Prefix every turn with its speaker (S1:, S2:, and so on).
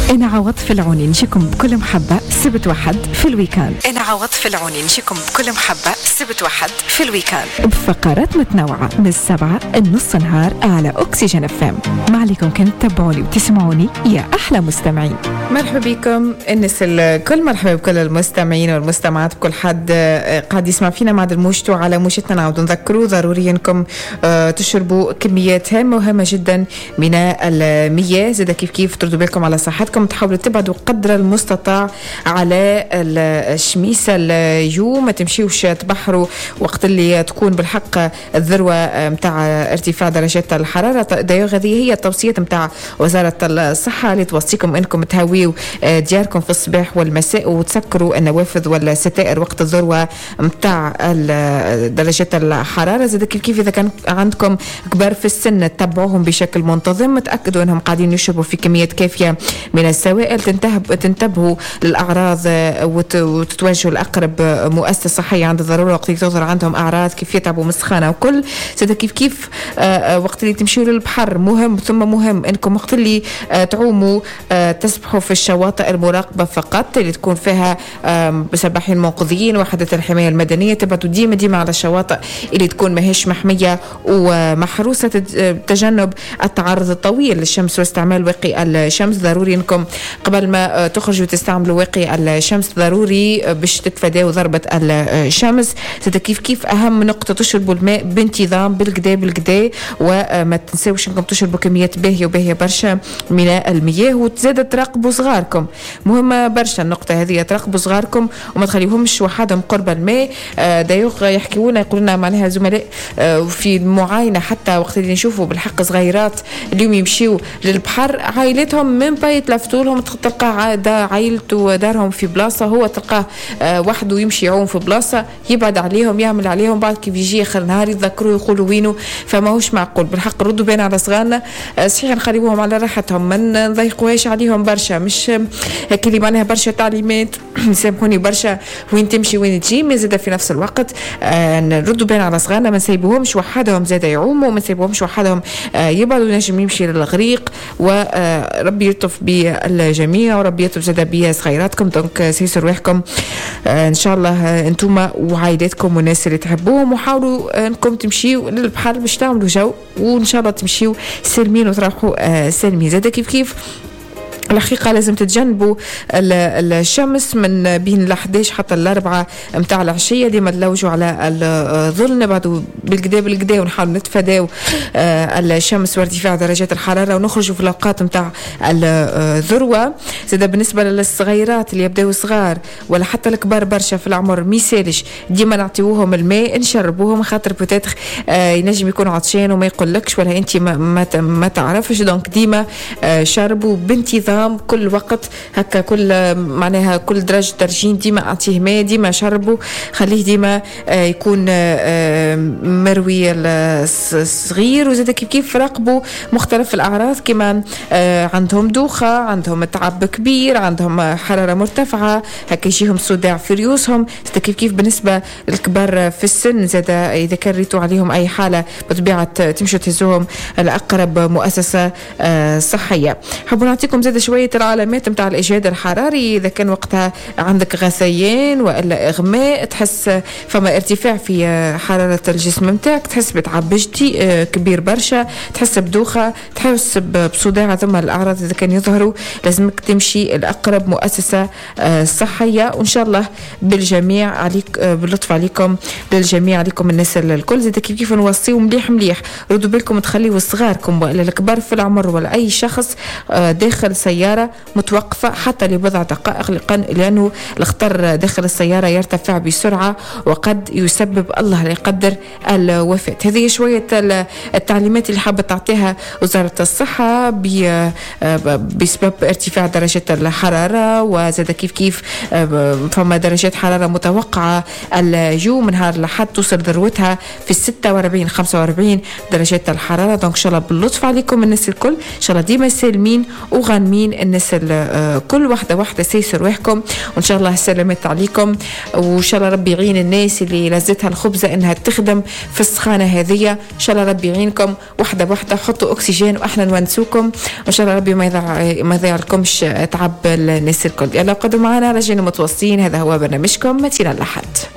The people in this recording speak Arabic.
S1: أنا عوض في العوني نجيكم بكل محبة سبت واحد في الويكاند. أنا عوض في العوني نجيكم بكل محبة سبت واحد في الويكاند بفقرات متنوعة من 7 لنص نهار على أكسجين FM. ما عليكم كنت تتابعوني وتسمعوني يا أحلى مستمعين.
S2: مرحبا بكم الناس الكل، مرحبا بكل المستمعين والمستمعات، بكل حد قاعد يسمع فينا مع الموجتو على موجتنا. نعود نذكروا ضروري انكم تشربوا كميات هامة وهامة جدا من المياه. زاد كيف تردوا بالكم على صحتكم، تحاولوا تبعدوا قدر المستطاع على الشميسة اليوم، ما تمشيوش تبحروا وقت اللي تكون بالحق الذروة متاع ارتفاع درجات الحرارة. هذه هي التوصيات متاع وزارة الصحة اللي توصيكم انكم تهويوا دياركم في الصباح والمساء وتسكروا النوافذ والستائر وقت الذروة متاع درجات الحرارة. زاد كيف إذا كان عندكم كبار في السن تتبعوهم بشكل منتظم، تأكدوا أنهم قاعدين يشربوا في كميات كافية من السوائل، تنتبهوا للأعراض وتتوجهوا لأقرب مؤسسة صحية عند الضرورة وقت اللي تظهر عندهم أعراض كيف يتعبوا من السخانة وكل. زاد كيف وقت اللي تمشوا للبحر مهم ثم مهم أنكم وقت اللي تعوموا تسبحوا في الشواطئ المراقبة فقط اللي تكون فيها سباحين منقذيين وحدة الحماية المدنية. تبعدوا ديما على الشواطئ اللي تكون ماهيش محمية ومحروسة. تجنب التعرض الطويل للشمس واستعمال واقي الشمس. ضروري انكم قبل ما تخرجوا تستعملوا واقي الشمس، ضروري باش تتفادوا ضربة الشمس. كيف اهم نقطة تشربوا الماء بانتظام بالكدا وما تنسوش انكم تشربوا كميات باهية برشا من المياه. وتزاد تراقبوا صغاركم، مهمة برشا النقطة هذه، تراقبوا صغاركم وما تخليهمش وحدهم قرب الماء. دايوغ يحكيونا يقولنا معناها زملاء في المعاينة حتى وقت اللي نشوفوا بالحق صغيرات اليوم يمشيوا للبحر عائلتهم من يتلفتوا لهم، تلقى عائلته دارهم في بلاصة، هو تلقاه وحده يمشي يعوم في بلاصة، يبعد عليهم يعمل عليهم، بعد كيف يجي آخر نهار يتذكروا يقولوا وينه. فما هوش معقول بالحق. ردوا بين على صغارنا، صحيح نخليوهم على راحتهم، ما نضيقوهاش عليهم برشا، مش هيك اللي معناها برشا تعليمات سامحوني برشا وين تمشي وين تجي. ما زاد في نفس الوقت نردوا بين على صغارنا، ما نسيبوهمش وحدهم زاد يعوموا، ما نسيبوهمش وحدهم يبعدوا، نجم يمشي للغريق. وربي يلطف بالجميع وربي يلطف زاد بيا صغيراتكم. دونك سيسوا رواحكم ان شاء الله انتم وعائلاتكم والناس اللي تحبوهم، وحاولوا انكم تمشيوا للبحر باش تعملوا جو، وان شاء الله تمشيوا سالمين وتروحوا سالمين. زاد كيف الحقيقة لازم تتجنبوا الشمس من بين 11 حتى 4 متاع العشية، ديما تلوجوا على الظل، نبعدوا بالكدا ونحاول نتفاداو الشمس وارتفاع درجات الحرارة ونخرجوا في الأوقات متاع الذروة. زاد بالنسبة للصغيرات اللي يبداو صغار ولا حتى الكبار برشا في العمر، ميسالش ديما نعطيوهم الماء نشربوهم، خاطر بتاتخ ينجم يكون عطشان وما يقولكش ولا انت ما تعرفش. دونك ديما شربوا بانتظام كل وقت هكا، كل معناها كل درجين ديما اعطيه ماء، ديما شربوا، خليه ديما يكون مروي الصغير. وزاد كيف راقبوا مختلف الاعراض كما عندهم دوخه، عندهم تعب كبير، عندهم حراره مرتفعه، هكا يجيهم صداع في ريوسهم. زاد كيف بالنسبه للكبار في السن، زاد اذا كان ريتوا عليهم اي حاله بطبيعه تمشوا تهزوهم لاقرب مؤسسه صحيه. حابب نعطيكم زاد شوية العلامات متاع الإجهاد الحراري. إذا كان وقتها عندك غثيان وإلا إغماء، تحس فما ارتفاع في حرارة الجسم متاعك، تحس بتعب جدي كبير برشا، تحس بدوخة، تحس بصداع، ثم الأعراض إذا كان يظهروا لازمك تمشي الأقرب مؤسسة صحية. وإن شاء الله بالجميع عليك باللطف عليكم للجميع، عليكم الناس الكل. زي كيف نوصيو مليح ردوا بالكم تخليوا صغاركم وإلا الكبار في العمر ولا أي شخص داخل سيارة متوقفة حتى لبضع دقائق، لأنه الخطر داخل السيارة يرتفع بسرعة وقد يسبب الله لا يقدر الوفاة. هذه شوية التعليمات اللي حابة تعطيها وزارة الصحة بسبب ارتفاع درجات الحرارة. وزاد كيف فما درجات حرارة متوقعة اليوم نهار الأحد توصل ذروتها في 46-45 درجات الحرارة. دونك إن شاء الله باللطف عليكم الناس الكل، إن شاء الله ديما سالمين وغانمين المستمعين الناس كل واحدة سيسر روحكم، وإن شاء الله سلامت عليكم، وإن شاء الله ربي يعين الناس اللي لذتها الخبزة إنها تخدم في السخانة هذه. إن شاء الله ربي يعينكم واحدة حطوا أكسجين وإحنا نونسوكم، وإن شاء الله ربي ما يضيع لكمش تعب الناس الكل. يلا قدوا معنا رجعنا متواصلين، هذا هو برنامجكم متين الأحد.